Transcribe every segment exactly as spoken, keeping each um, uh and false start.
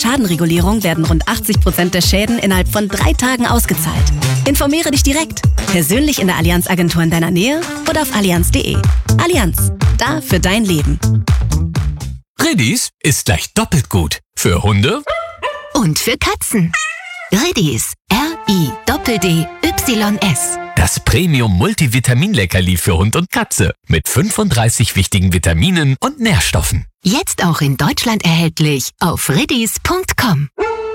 Schadenregulierung werden rund achtzig Prozent der Schäden innerhalb von drei Tagen ausgezahlt. Informiere dich direkt. Persönlich in der Allianz-Agentur in deiner Nähe oder auf allianz punkt de. Allianz, da für dein Leben. Riddies ist gleich doppelt gut. Für Hunde und für Katzen. Riddies, R I D D Y S. Das Premium-Multivitamin-Leckerli für Hund und Katze mit fünfunddreißig wichtigen Vitaminen und Nährstoffen. Jetzt auch in Deutschland erhältlich auf riddies punkt com.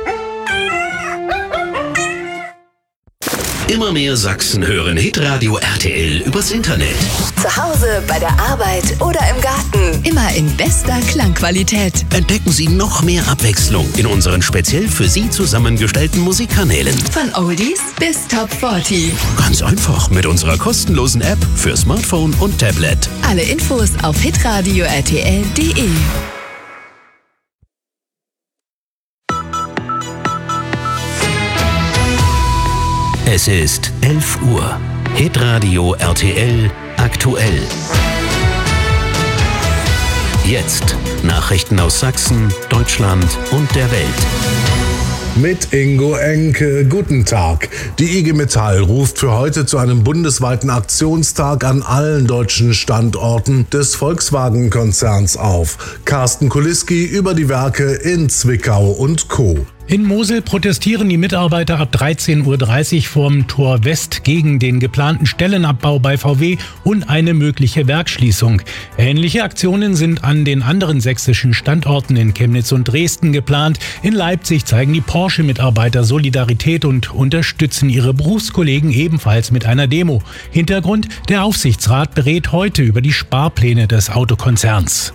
Immer mehr Sachsen hören Hitradio R T L übers Internet. Zu Hause, bei der Arbeit oder im Garten. Immer in bester Klangqualität. Entdecken Sie noch mehr Abwechslung in unseren speziell für Sie zusammengestellten Musikkanälen. Von Oldies bis Top vierzig. Ganz einfach mit unserer kostenlosen App für Smartphone und Tablet. Alle Infos auf hitradio r t l punkt de. Es ist elf Uhr. Hitradio R T L aktuell. Jetzt Nachrichten aus Sachsen, Deutschland und der Welt. Mit Ingo Enke. Guten Tag. Die I G Metall ruft für heute zu einem bundesweiten Aktionstag an allen deutschen Standorten des Volkswagen-Konzerns auf. Carsten Kuliski über die Werke in Zwickau und Co. In Mosel protestieren die Mitarbeiter ab dreizehn Uhr dreißig vorm Tor West gegen den geplanten Stellenabbau bei V W und eine mögliche Werksschließung. Ähnliche Aktionen sind an den anderen sächsischen Standorten in Chemnitz und Dresden geplant. In Leipzig zeigen die Porsche-Mitarbeiter Solidarität und unterstützen ihre Berufskollegen ebenfalls mit einer Demo. Hintergrund: Der Aufsichtsrat berät heute über die Sparpläne des Autokonzerns.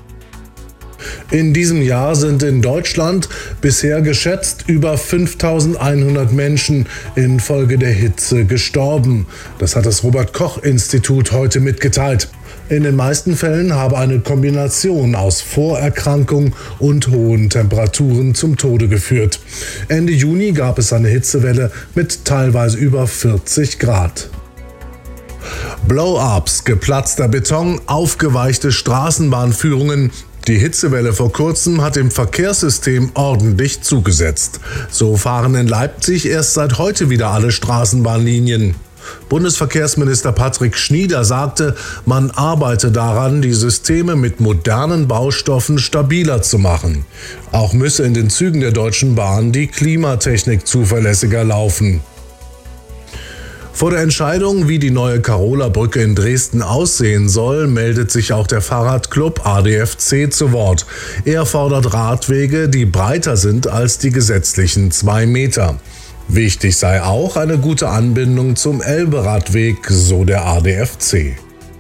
In diesem Jahr sind in Deutschland bisher geschätzt über fünftausendeinhundert Menschen infolge der Hitze gestorben. Das hat das Robert-Koch-Institut heute mitgeteilt. In den meisten Fällen habe eine Kombination aus Vorerkrankung und hohen Temperaturen zum Tode geführt. Ende Juni gab es eine Hitzewelle mit teilweise über vierzig Grad. Blow-ups, geplatzter Beton, aufgeweichte Straßenbahnführungen. Die Hitzewelle vor kurzem hat im Verkehrssystem ordentlich zugesetzt. So fahren in Leipzig erst seit heute wieder alle Straßenbahnlinien. Bundesverkehrsminister Patrick Schnieder sagte, man arbeite daran, die Systeme mit modernen Baustoffen stabiler zu machen. Auch müsse in den Zügen der Deutschen Bahn die Klimatechnik zuverlässiger laufen. Vor der Entscheidung, wie die neue Karola-Brücke in Dresden aussehen soll, meldet sich auch der Fahrradclub A D F C zu Wort. Er fordert Radwege, die breiter sind als die gesetzlichen zwei Meter. Wichtig sei auch eine gute Anbindung zum Elbe-Radweg, so der A D F C.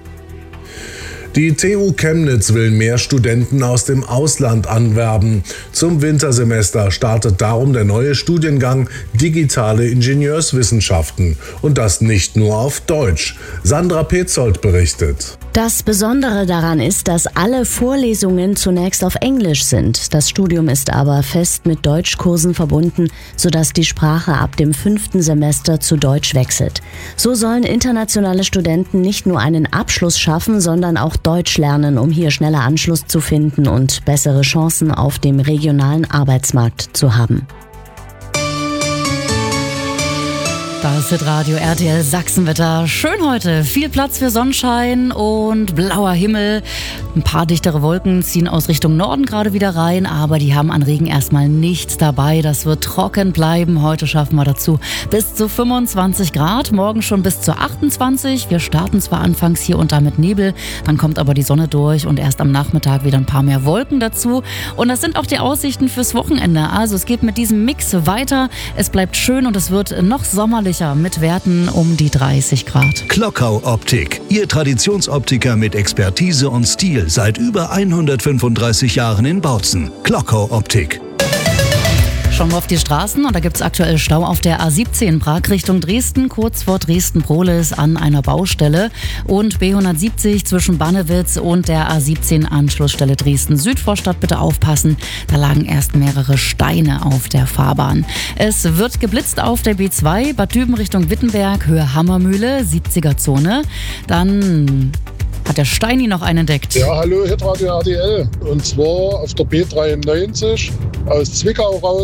Die T U Chemnitz will mehr Studenten aus dem Ausland anwerben. Zum Wintersemester startet darum der neue Studiengang Digitale Ingenieurswissenschaften. Und das nicht nur auf Deutsch. Sandra Petzold berichtet. Das Besondere daran ist, dass alle Vorlesungen zunächst auf Englisch sind. Das Studium ist aber fest mit Deutschkursen verbunden, sodass die Sprache ab dem fünften Semester zu Deutsch wechselt. So sollen internationale Studenten nicht nur einen Abschluss schaffen, sondern auch Deutsch lernen, um hier schneller Anschluss zu finden und bessere Chancen auf dem regionalen Arbeitsmarkt zu haben. Das ist Radio R T L Sachsenwetter. Schön heute. Viel Platz für Sonnenschein und blauer Himmel. Ein paar dichtere Wolken ziehen aus Richtung Norden gerade wieder rein, aber die haben an Regen erstmal nichts dabei. Das wird trocken bleiben. Heute schaffen wir dazu bis zu fünfundzwanzig Grad. Morgen schon bis zu achtundzwanzig. Wir starten zwar anfangs hier und da mit Nebel, dann kommt aber die Sonne durch und erst am Nachmittag wieder ein paar mehr Wolken dazu. Und das sind auch die Aussichten fürs Wochenende. Also es geht mit diesem Mix weiter. Es bleibt schön und es wird noch sommerlicher mit Werten um die dreißig Grad. Klockau Optik, Ihr Traditionsoptiker mit Expertise und Stil seit über hundertfünfunddreißig Jahren in Bautzen. Klockau Optik. Schauen wir auf die Straßen und da gibt es aktuell Stau auf der A siebzehn Prag Richtung Dresden, kurz vor Dresden-Prohlis an einer Baustelle und B hundertsiebzig zwischen Bannewitz und der A siebzehn Anschlussstelle Dresden-Südvorstadt. Bitte aufpassen, da lagen erst mehrere Steine auf der Fahrbahn. Es wird geblitzt auf der B zwei, Bad Düben Richtung Wittenberg, Höhe Hammermühle, siebziger Zone. Dann hat der Steini noch einen entdeckt. Ja, hallo, Hitradio R T L. Und zwar auf der B dreiundneunzig aus Zwickau raus